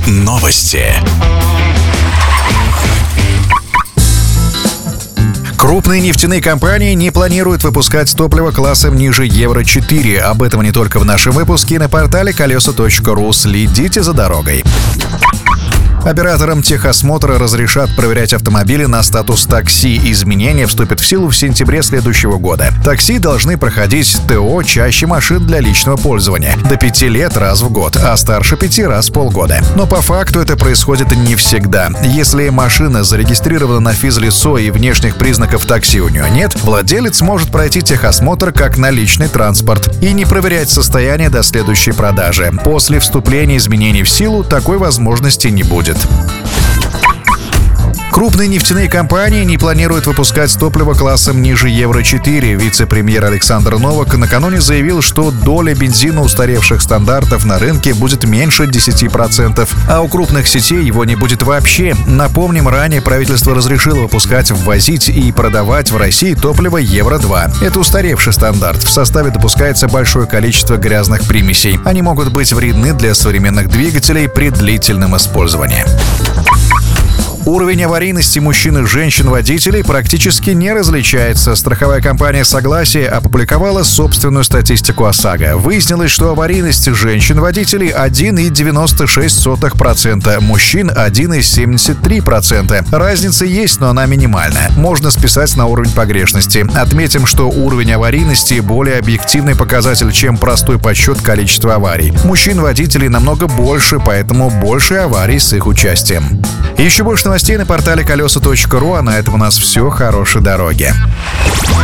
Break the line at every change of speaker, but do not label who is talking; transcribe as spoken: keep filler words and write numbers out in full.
Новости. Крупные нефтяные компании не планируют выпускать топливо классом ниже евро четыре. Об этом не только в нашем выпуске на портале колеса точка ру. Следите за дорогой. Операторам техосмотра разрешат проверять автомобили на статус такси. Изменения вступят в силу в сентябре следующего года. Такси должны проходить ТО чаще машин для личного пользования. До пяти лет раз в год, а старше пяти раз в полгода. Но по факту это происходит не всегда. Если машина зарегистрирована на физлицо и внешних признаков такси у нее нет, владелец может пройти техосмотр как на личный транспорт и не проверять состояние до следующей продажи. После вступления изменений в силу такой возможности не будет. Крупные нефтяные компании не планируют выпускать топливо классом ниже евро четыре. Вице-премьер Александр Новак накануне заявил, что доля бензина устаревших стандартов на рынке будет меньше десяти процентов, а у крупных сетей его не будет вообще. Напомним, ранее правительство разрешило выпускать, ввозить и продавать в России топливо евро два. Это устаревший стандарт. В составе допускается большое количество грязных примесей. Они могут быть вредны для современных двигателей при длительном использовании. Уровень аварийности мужчин и женщин-водителей практически не различается. Страховая компания «Согласие» опубликовала собственную статистику ОСАГО. Выяснилось, что аварийность женщин-водителей один целых девяносто шесть сотых процента, мужчин один целых семьдесят три сотых процента. Разница есть, но она минимальная. Можно списать на уровень погрешности. Отметим, что уровень аварийности более объективный показатель, чем простой подсчет количества аварий. Мужчин-водителей намного больше, поэтому больше аварий с их участием. Еще больше новостей на портале колеса точка ру, а на этом у нас все. Хорошей дороги.